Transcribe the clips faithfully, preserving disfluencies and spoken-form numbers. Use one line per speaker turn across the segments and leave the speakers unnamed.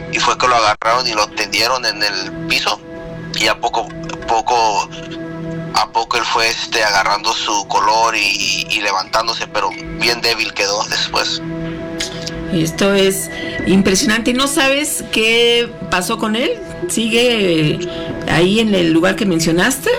y fue que lo agarraron y lo tendieron en el piso, y a poco poco a poco él fue este agarrando su color y, y levantándose, pero bien débil quedó después.
Esto es impresionante. ¿No sabes qué pasó con él? ¿Sigue ahí en el lugar que mencionaste?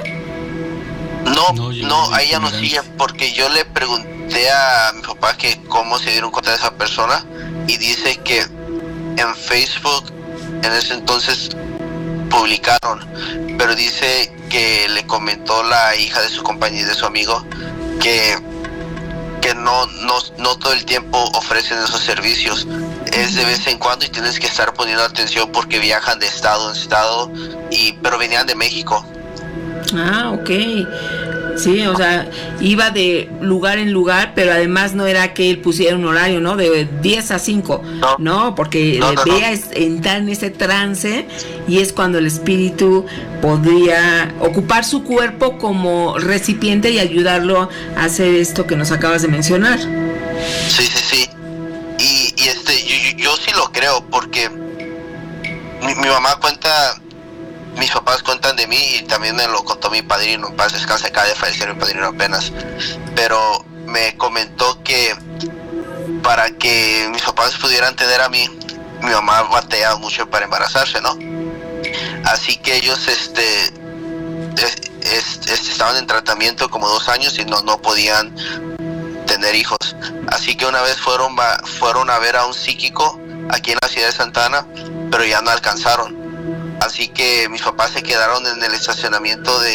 No, no, no ahí ya no sigue, porque yo le pregunté a mi papá que cómo se dieron cuenta de esa persona, y dice que en Facebook en ese entonces publicaron, pero dice que le comentó la hija de su compañero, de su amigo, que que no, no, no todo el tiempo ofrecen esos servicios, es de vez en cuando y tienes que estar poniendo atención porque viajan de estado en estado, y pero venían de México.
Ah, ok. Sí, o sea, iba de lugar en lugar, pero además no era que él pusiera un horario, ¿no? De diez a cinco, no, no porque no, no, veía no. entrar en ese trance, y es cuando el espíritu podría ocupar su cuerpo como recipiente y ayudarlo a hacer esto que nos acabas de mencionar.
Sí, sí, sí. Y, y este, yo, yo, yo sí lo creo, porque mi, mi mamá cuenta... Mis papás cuentan de mí, y también me lo contó mi padrino, en paz descanse, acaba de fallecer mi padrino apenas, pero me comentó que para que mis papás pudieran tener a mí, mi mamá batallaba mucho para embarazarse, ¿no? Así que ellos este, es, es, es, estaban en tratamiento como dos años y no, no podían tener hijos. Así que una vez fueron, fueron a ver a un psíquico aquí en la ciudad de Santa Ana, pero ya no alcanzaron. Así que mis papás se quedaron en el estacionamiento de,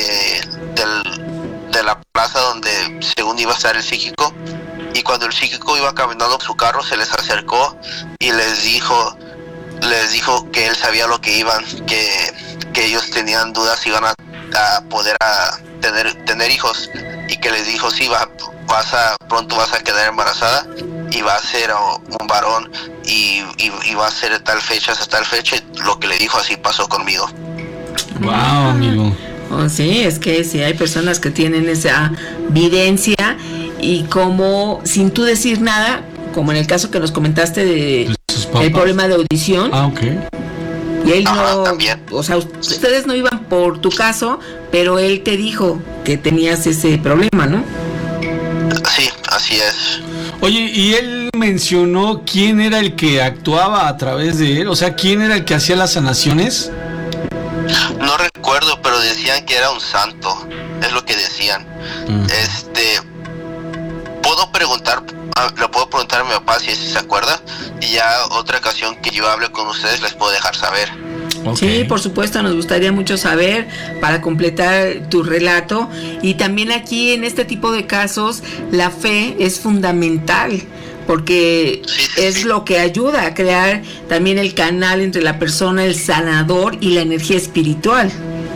del, de la plaza donde según iba a estar el psíquico, y cuando el psíquico iba caminando su carro se les acercó y les dijo les dijo que él sabía lo que iban, que, que ellos tenían dudas si iban a, a poder a tener, tener hijos, y que les dijo sí, va, vas a, pronto vas a quedar embarazada y va a ser un varón, y, y, y va a ser tal fecha hasta tal fecha, y lo que le dijo así pasó conmigo.
Wow, amigo.
Oh, sí, es que sí hay personas que tienen esa videncia, y como sin tú decir nada, como en el caso que nos comentaste de el problema de audición.
Ah, ok.
Y él
Ajá,
no,
también.
O sea, ustedes no iban por tu caso, pero él te dijo que tenías ese problema, ¿no?
Sí, así es.
Oye, ¿y él mencionó quién era el que actuaba a través de él? O sea, ¿quién era el que hacía las sanaciones?
No recuerdo, pero decían que era un santo, es lo que decían. Mm. Este, puedo preguntar, le puedo preguntar a mi papá si se acuerda, y ya otra ocasión que yo hable con ustedes les puedo dejar saber.
Okay. Sí, por supuesto, nos gustaría mucho saber para completar tu relato. Y también aquí en este tipo de casos la fe es fundamental, porque sí, sí, es sí. lo que ayuda a crear también el canal entre la persona, el sanador, y la energía espiritual.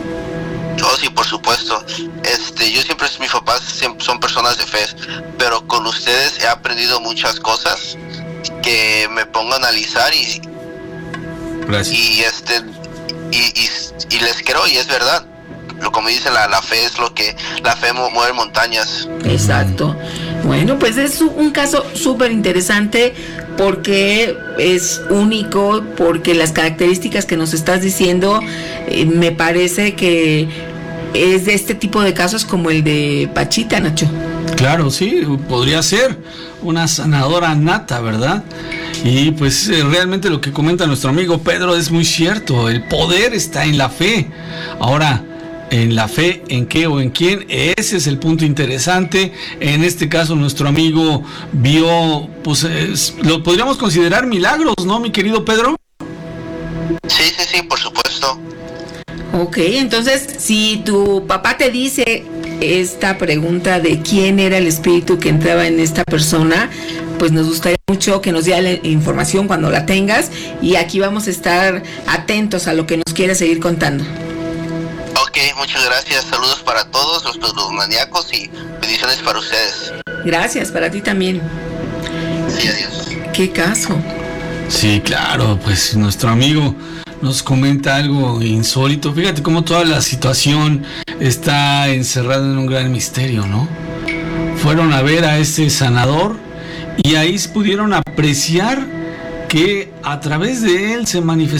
Oh, sí, por supuesto. Este, yo siempre, mis papás siempre son personas de fe, pero con ustedes he aprendido muchas cosas que me pongo a analizar, y
Gracias.
y este y, y, y les creo, y es verdad. Lo como dice la, la fe es lo que la fe mueve montañas.
Exacto. Bueno, pues es un caso súper interesante, porque es único, porque las características que nos estás diciendo eh, me parece que es de este tipo de casos como el de Pachita, Nacho.
Claro, sí, podría ser una sanadora nata, ¿verdad? Y pues eh, realmente lo que comenta nuestro amigo Pedro es muy cierto, el poder está en la fe. Ahora, en la fe, ¿en qué o en quién? Ese es el punto interesante. En este caso, nuestro amigo vio, pues, es, lo podríamos considerar milagros, ¿no, mi querido Pedro?
Sí, sí, sí, por supuesto.
Ok, entonces, si tu papá te dice esta pregunta de quién era el espíritu que entraba en esta persona, pues nos gustaría mucho que nos diera la información cuando la tengas, y aquí vamos a estar atentos a lo que nos quieras seguir contando.
Ok, muchas gracias, saludos para todos los peludomaníacos y bendiciones para ustedes.
Gracias, para ti también.
Sí, adiós.
¿Qué caso?
Sí, claro, pues nuestro amigo nos comenta algo insólito. Fíjate cómo toda la situación está encerrada en un gran misterio, ¿no? Fueron a ver a este sanador y ahí pudieron apreciar que a través de él se manifestó